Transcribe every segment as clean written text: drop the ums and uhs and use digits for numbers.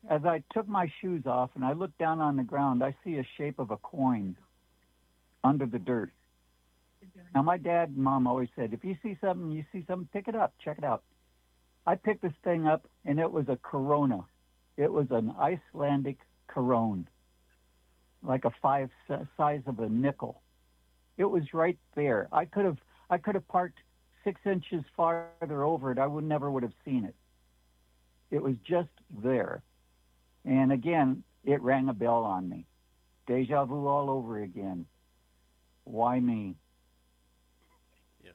as I took my shoes off and I look down on the ground, I see a shape of a coin under the dirt. Now, my dad and mom always said, if you see something, pick it up, check it out. I picked this thing up, and it was a corona. It was an Icelandic corone, like a size of a nickel. It was right there. I could have parked 6 inches farther over it. I never would have seen it. It was just there. And again, it rang a bell on me. Deja vu all over again. Why me? Yeah.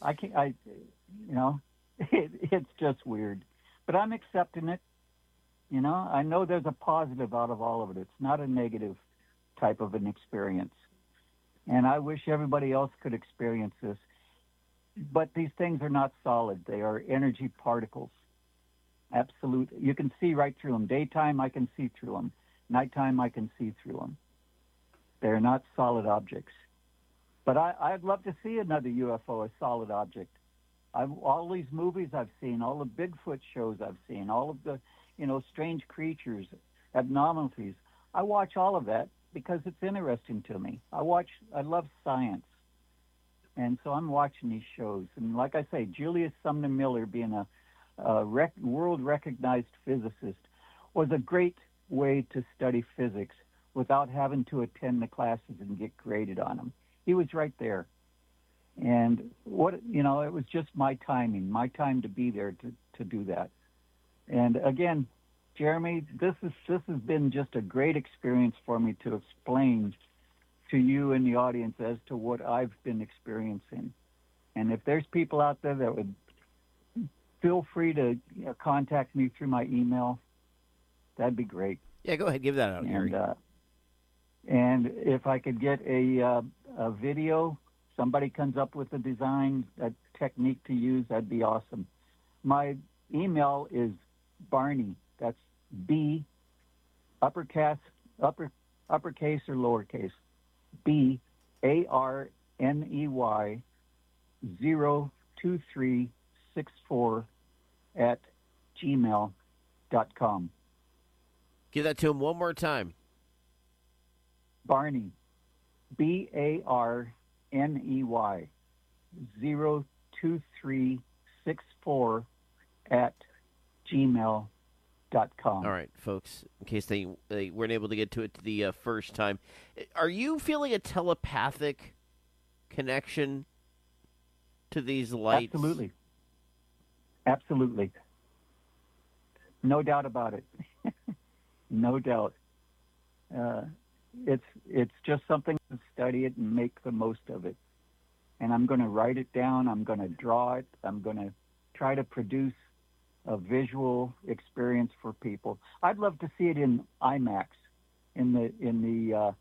It's just weird. But I'm accepting it. I know there's a positive out of all of it. It's not a negative type of an experience. And I wish everybody else could experience this. But these things are not solid. They are energy particles. Absolute. You can see right through them. Daytime, I can see through them. Nighttime, I can see through them. They're not solid objects. But I'd love to see another UFO, a solid object. All these movies I've seen, all the Bigfoot shows I've seen, all of the, strange creatures, abnormalities. I watch all of that because it's interesting to me. I love science. And so I'm watching these shows. And like I say, Julius Sumner Miller, being a world-recognized physicist, was a great way to study physics without having to attend the classes and get graded on them. He was right there. And it was just my timing, my time to be there to do that. And again, Jeremy, this has been just a great experience for me to explain to you and the audience as to what I've been experiencing. And if there's people out there that would feel free to contact me through my email, that'd be great. Yeah, go ahead, give that out, Gary. And if I could get a video, somebody comes up with a design, a technique to use, that'd be awesome. My email is Barney. That's B, uppercase or lowercase, BARNEY 02364 at gmail.com. Give that to him one more time. Barney, BARNEY 02364 at gmail.com. All right, folks, in case they weren't able to get to it the first time, are you feeling a telepathic connection to these lights? Absolutely. No doubt about it. No doubt. It's just something to study it and make the most of it. And I'm going to write it down. I'm going to draw it. I'm going to try to produce a visual experience for people. I'd love to see it in IMAX, in the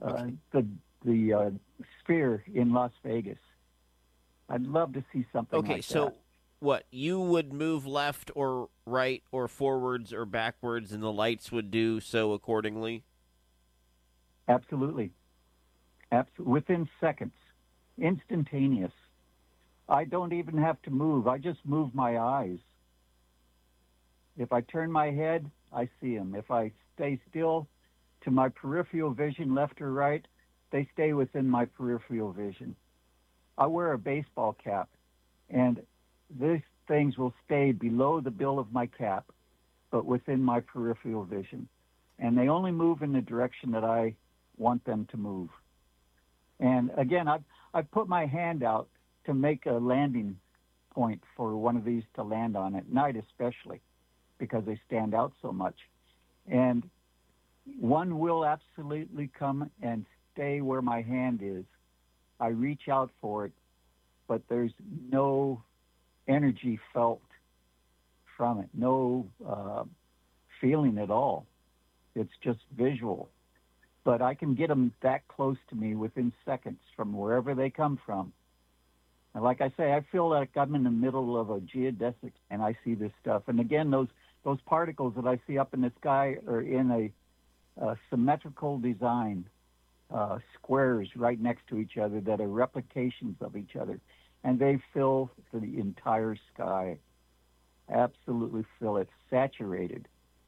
Sphere in Las Vegas. I'd love to see something like that. Okay, so what? You would move left or right or forwards or backwards, and the lights would do so accordingly? Absolutely. Within seconds. Instantaneous. I don't even have to move. I just move my eyes. If I turn my head, I see them. If I stay still to my peripheral vision, left or right, they stay within my peripheral vision. I wear a baseball cap, and these things will stay below the bill of my cap, but within my peripheral vision. And they only move in the direction that I want them to move. And again, I've put my hand out to make a landing point for one of these to land on at night, especially because they stand out so much. And one will absolutely come and stay where my hand is. I reach out for it, but there's no energy felt from it, no feeling at all. It's just visual. But I can get them that close to me within seconds from wherever they come from. And like I say, I feel like I'm in the middle of a geodesic and I see this stuff. And again, those particles that I see up in the sky are in a symmetrical design, squares right next to each other that are replications of each other. And they fill the entire sky. Absolutely fill it, saturated.